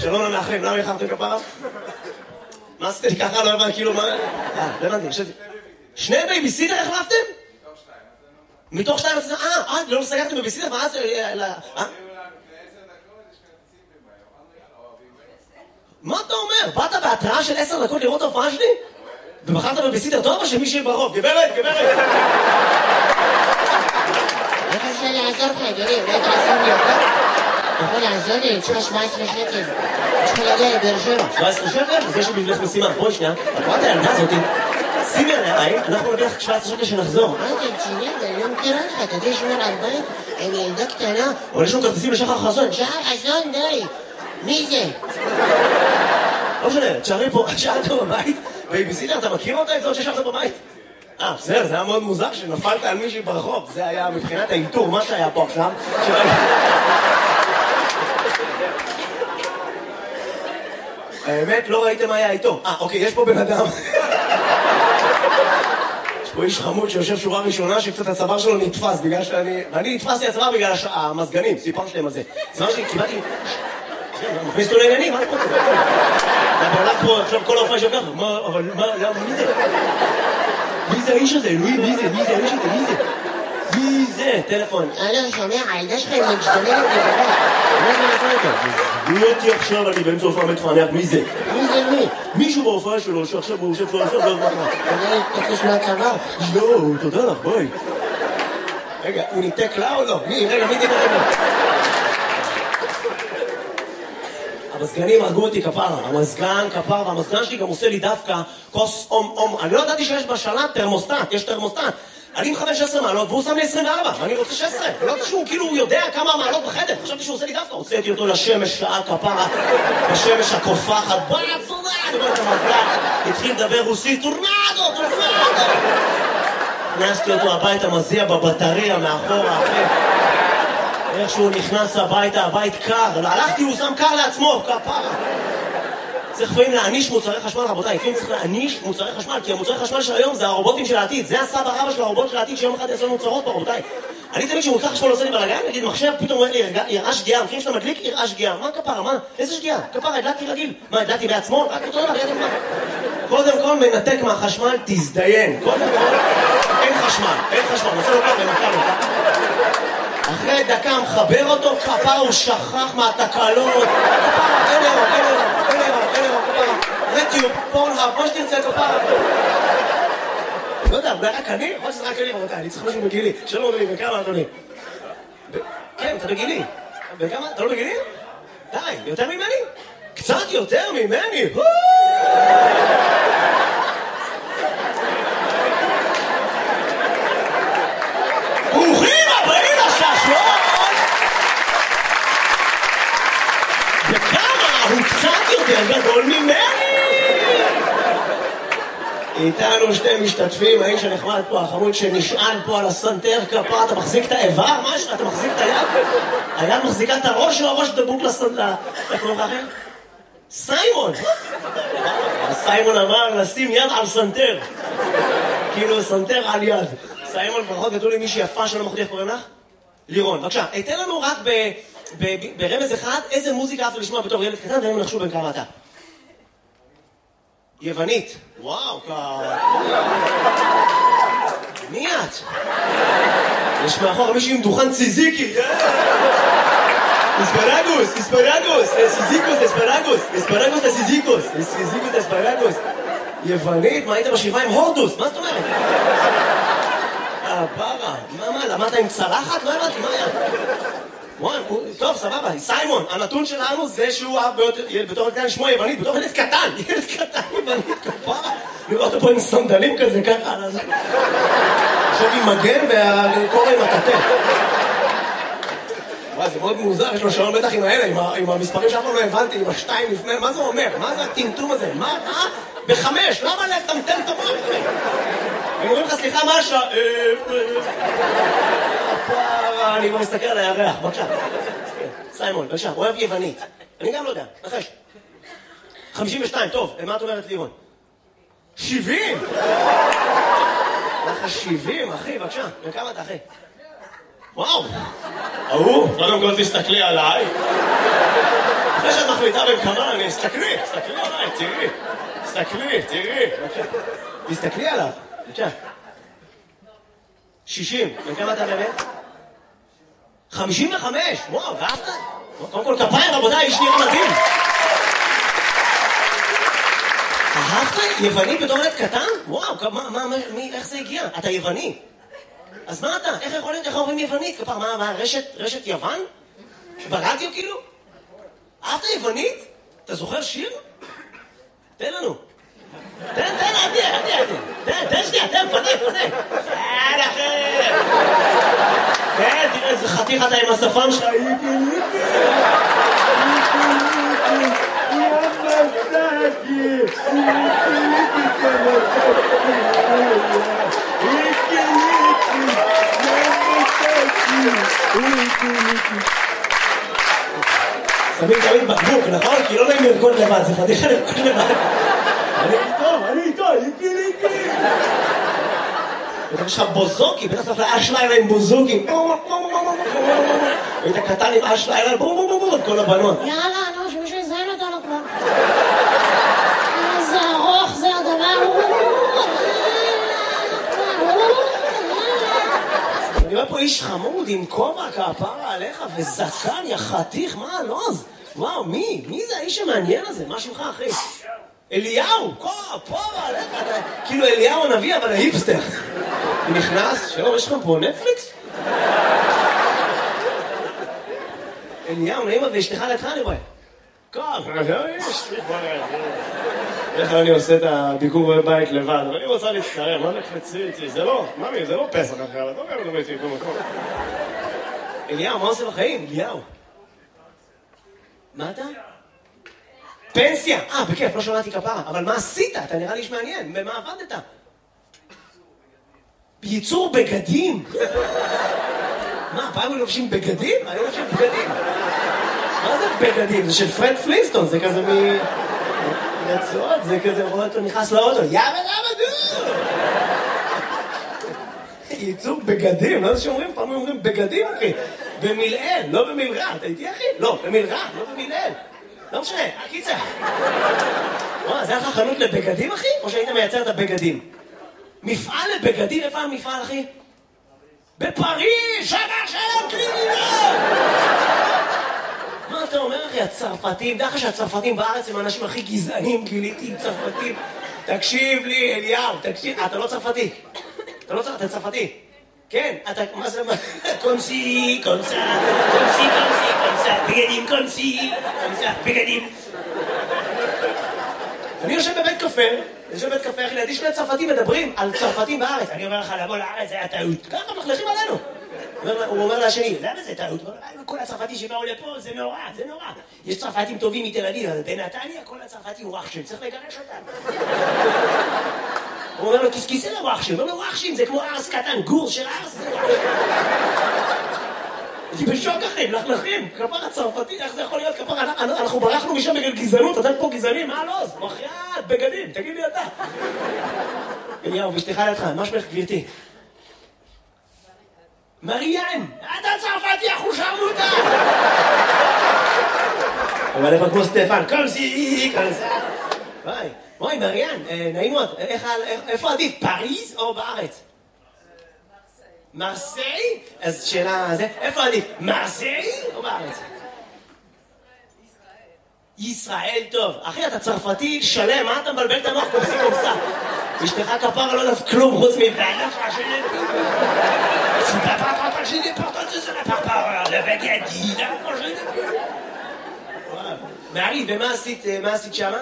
שלום למאחרים, למה יחרתם כפרה? מה עשיתי ככה? לא הבנתי, כאילו מה... לא הבנתי, חשבתי. שני בייביסיטר החלפתם? מתוך שתיים? לא סגרתם בייביסיטר? מה זה... מה אתה אומר? באת בהתראה של 10 דקות לראות ההופעה שלי? ובחרת בבייביסיטר טוב או שמישהי ברחוב? גברת! איך אפשר לעזור לך, אדוני? אולי תעזור לי יותר? אתה יכול לעזור לי? אני צריכה 17 שקל. אני צריכה להגיע לבאר שבע. 17 שקל? זה שבבלך משימה. בואי שנייה. את רואה את הילדה הזאת? שימי עליי, אנחנו נביא לך 17 שקל שנחזור. אתה רציני? אני לא מכירה לך. אתה יודע לשמור על בית? אני ילדה קטנה. אבל יש לנו כרטיסים לשחר חסון. שחר חסון, די. מי זה? לא משנה, תשארי פה, שאלת בבית. בייביסיטר, אתה מכיר אותה? את זאת ששארת בבית? בסדר, זה היה מאוד מוזר שנפלת על מישהי ברחוב. זה היה מבחינת האינטור, מה שהיה פה עכשיו. האמת, לא ראיתם מה היה איתו. אוקיי, יש פה בן אדם. יש פה איש חמוד שיושב שורה ראשונה שקצת הצוואר שלו נתפס בגלל שאני... ואני נתפסתי הצוואר בגלל המזגנים, סיפרתי להם על זה. הצוואר שלי, קיבלתי... מכניס אותו לעניינים, מה אני רוצה? בעולם פה, עכשיו כל ההופעה שלו ככה, אבל מי זה? מי זה האיש הזה? אלוהים, מי זה? מי זה האיש הזה? מי זה? מי זה? טלפון. לא, שומע, הילדה שלך היא משתוללת לגבי. מה זה לעשות אותה? הוא אותי עכשיו, אני באמצע הופעה מתפענח, מי זה? מי זה מי? מישהו בהופעה שלו, שעכשיו הוא יושב פה עכשיו, לא מה קרה. אתה תקוש מהצבא? לא, תודה לך, ביי. רגע, הוא ניתק לה או לא? רגע, מי דיבר רגע? המזגנים הרגו אותי כפרה, המזגן כפרה, והמזגן שלי גם עושה לי דווקא כוס אום. אני לא ידעתי שיש בשלט תרמוסטט, יש תרמוסטט. אני עם 15 מעלות והוא שם לי 24, ואני רוצה 16. לא יודע שהוא כאילו יודע כמה מעלות בחדר, חשבתי שהוא עושה לי דווקא. הוצאתי אותו לשמש שעה כפרה, בשמש הקופחת, בצורה, אני רואה את המזגן, התחיל לדבר רוסית, טורנדו. הכנסתי אותו הביתה, מזיע בבטריה מאחורה, אחי. איך שהוא נכנס הביתה, הבית קר, הלכתי, הוא שם קר לעצמו, כפרה. צריך לפעמים להעניש מוצרי חשמל, רבותיי, לפעמים צריך להעניש מוצרי חשמל, כי המוצרי חשמל של היום זה הרובוטים של העתיד, זה הסבא רבא של הרובוט של העתיד שיום אחד יעשו מוצרות פה, רבותיי. אני תמיד כשמוצר חשמל עושה לי בלגן, נגיד מחשב, פתאום אומר לי, יראה שגיאה, המחירים שאתה מדליק, יראה שגיאה. מה כפרה, מה? איזה שגיאה? כפרה, הדלקתי רגיל. מה, הדלקתי בעצמו? רק אותו דבר, ידעתי מה. קודם כל מנתק מהחשמל, תזדיין. קודם כל, אין חשמל, נעשה לו ככה, אחרי דקה מחבר אותו, כפרה הוא שכח מהתקלות. כפרה, אין אירו, רטיוב, פורנהאב, מה שתרצה כפרה. לא יודע, זה רק אני? יכול שזה רק אני, רבותיי, אני צריך משהו בגילי. שלום אדוני, בכמה אדוני? כן, אתה בגילי. בכמה? אתה לא בגילי? די, יותר ממני? קצת יותר ממני? ברוכים הבאים לששלון! וכמה הוא קצת יותר גדול ממני! איתנו שתי משתתפים, האיש הנחמד פה, החמוד שנשען פה על הסנטר כפרה, אתה מחזיק את האיבר? מה יש לך? אתה מחזיק את היד? היד מחזיקה את הראש או הראש דבוק לסנטר? איך קוראים לך אחר? סיימון! סיימון אמר לשים יד על סנטר. כאילו סנטר על יד. סיימון, ברכות גדול לי מישהי יפה שלא מחודי, איך קוראים לך? לירון, בבקשה, תן לנו רק ברמז אחד, איזה מוזיקה אהבת לשמוע בתור ילד קטן, ואין נחשו בין כמה אתה. יוונית. וואו, מי את? יש מאחור מישהי עם דוכן ציזיקי. אספרגוס, אספרגוס. יוונית, מה היית בשבעה עם הורדוס? מה זאת אומרת? פרה, מה, למדת עם צלחת? לא הבנתי, מה היה? טוב, סבבה, סיימון, הנתון שלנו זה שהוא אהב בתור קטן שמו יוונית, בתור ילד קטן יוונית, כפרה. לראות אותו פה עם סנדלים כזה, ככה. עכשיו עם מגן והקורא עם הטטה. וואי, זה מאוד מוזר, יש לו שעון בטח עם האלה, עם המספרים שאף פעם לא הבנתי, עם השתיים לפני, מה זה אומר? מה זה הטמטום הזה? מה? בחמש, למה לטמטם את המוח? הם אומרים לך, סליחה, מה השעה? אני כבר מסתכל על הירח, בבקשה. סיימון, בבקשה, אוהב יוונית. אני גם לא יודע, נחש. 52, טוב, מה את אומרת לירון? 70! לך 70, אחי, בבקשה. וכמה אתה, אחי? וואו! קודם כל תסתכלי עליי. אחרי שאת מחליטה בכמה, תסתכלי עליי, תראי. תסתכלי עליו, בבקשה. 60, וכמה אתה באמת? 55, וואו, ואהבת? קודם כל כפיים, רבותיי, איש נראה מדהים. אהבת? יווני בתור ילד קטן? וואו, איך זה הגיע? אתה יווני. אז מה אתה? איך יכול להיות? איך אומרים יוונית? כפר, מה, רשת יוון? ברדיו כאילו? אהבת יוונית? אתה זוכר שיר? תן לנו. תן, תן שנייה, פנה. לכם. כן, תראה איזה חתיך אתה עם השפם שלך. שמים תמיד בקבוק, נכון? כי לא נעים לרקוד לבד, זה פתיחה לרקוד לבד. אני איתו, איקי. בטח יש לך בוזוקי, בטח צריך לאש לילה עם בוזוקי. היית קטן עם אש לילה, את כל הבנות. יאללה, נו, שמישהו יזיין אותנו כבר. איזה ארוך זה הדבר. אני רואה פה איש חמוד עם כובע כפרה עליך וזקן, יא חתיך, מה הלוז? וואו, מי זה האיש המעניין הזה? מה שמך, אחי? אליהו, כפרה עליך, כאילו אליהו הנביא, אבל ההיפסטר. נכנס, שלום, יש לכם פה נטפליקס? אליהו, נעימה ואשתך לידך, אני רואה. איך אני עושה את הביקור בבית לבד, אבל אני רוצה להצטרם, מה נקפצי איתי? זה לא, ממי, זה לא פסח אחר, לא גם נובע איתי במקום. אליהו, מה עושה בחיים? אליהו. מה אתה? פנסיה! בכיף, לא שמעתי כפרה, אבל מה עשית? אתה נראה לי איש מעניין, במה עבדת? ייצור בגדים? מה, פעם הם לובשים בגדים? אני לובשים בגדים. מה זה בגדים? זה של פרד פלינסטון, זה כזה רצועות, זה כזה רואה אותו נכנס לאוטו, יאבא דו! ייצור בגדים, לא זה שאומרים, פעם אומרים בגדים, אחי. במילאל, לא במלרע, אתה איתי אחי? לא, במלרע, לא במילאל. לא משנה, הקיצה. זה היה לך חנות לבגדים, אחי? או שהיית מייצר את הבגדים? מפעל לבגדים, איפה המפעל, אחי? בפריז, שלום קלינינה! מה אתה אומר, אחי? הצרפתים, דרך שהצרפתים בארץ הם האנשים הכי גזענים, גיליתי עם צרפתים. תקשיב לי, אליהו, תקשיב. אתה לא צרפתי. אתה צרפתי. כן, אתה, מה זה, קונסי, בגדים. אני יושב בבית קפה, אחי, לידי שני צרפתים מדברים על צרפתים בארץ. אני אומר לך, לבוא לארץ, זה היה טעות. ככה מחלכים עלינו. הוא אומר לשני, למה זה טעות? כל הצרפתים שבאו לפה, זה נורא. יש צרפתים טובים מתל אביב, אבל בנתניה כל הצרפתים וואחשים, צריך לגרש אותם. הוא אומר לו, כיסכיסי לוואחשים. הוא אומר לו, וואחשים, זה כמו ארס קטן, גור של ארס, זה וואחשים. אני בשוק אחי, מלכלכים. כפר הצרפתי, איך זה יכול להיות? כפר, אנחנו ברחנו משם בגלל גזענות, אתם פה גזענים, מה לא? מחייאת, בגדים, תגיד לי אתה. אליהו, ואשתך לידך, מה שמך גברתי? מריאן, אתה צרפתי, אחושרמוטה! אבל איפה כמו סטפן, קומסי. וואי, מריאן, נעים מאוד, איפה עדיף, פריז או בארץ? מרסיי? אז שאלה, איפה עדיף, מרסיי או בארץ? ישראל, טוב. אחי, אתה צרפתי שלם, מה אתה מבלבל את המוח קומסה? אשתך כפרה לא יודעת כלום חוץ מבעלה פרשנית. פרשנית פרטות שזה לפרפרה, לבגדי, פרשנית. מארי, ומה עשית שמה?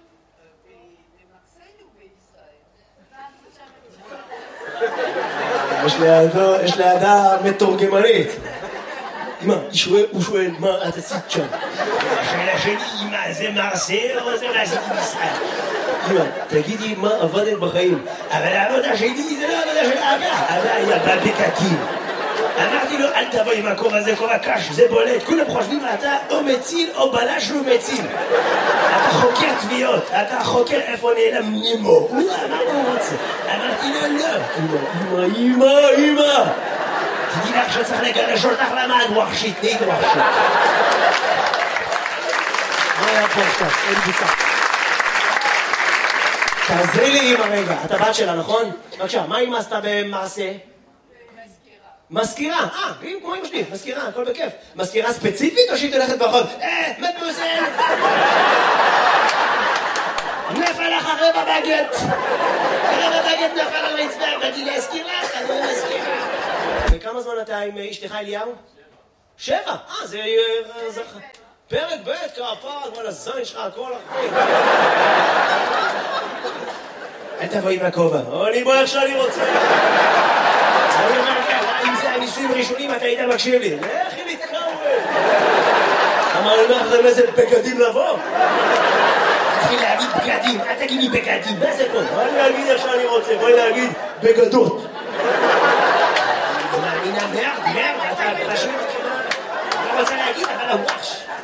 יש לידה מתורגמנית. אמא, הוא שואל, מה את עשית שם? השאלה שלי, אמא, זה מרסיי או זה מה עשיתי בישראל? אמא, תגידי מה עבדת בחיים. אבל העבודה שלי זה לא עבודה של אבא היה בבקקים. אמרתי לו, אל תבוא עם הקור הזה, קור הקש, זה בולט. כולם חושבים, אתה או מציל או בלש לא מציל. אתה חוקר תביעות, אתה חוקר איפה נעלם נימו. הוא אמר מה הוא רוצה. אמרתי לו, לא. אמא. תדעי לך שצריך לגרש אותך למען ווחשית, נהיית ווחשית. פה עכשיו, אין בוסה. תעזרי לי עם הרגע, את הבת שלה, נכון? בבקשה, מה היא עשתה במעשה? מזכירה, כמו אמא שלי, מזכירה, הכל בכיף. מזכירה ספציפית או שהיא תלכת ברחוב? מדמוזל! נפל לך רבע בגט! רבע בגט נפל על הרצפה, באתי להזכיר לך, אני לא מזכירה. וכמה זמן אתה עם אשתך אליהו? 7, זה פרק ב' כפר, כל הזין שלך, הכל אחרי. אל תבואי מהכובע, אני בוא איך שאני רוצה. אני אומר לך, אם זה הניסויים ראשונים, אתה היית מקשיב לי. לכי להתקרב. אמר לי, מה זה איזה בגדים לבוא? תתחיל להגיד בגדים, אל תגיד לי בגדים, מה זה פה? אני אגיד איך שאני רוצה, בואי להגיד בגדות. אני מאמינה מרד, אתה פשוט, אני רוצה להגיד, אבל הוואש.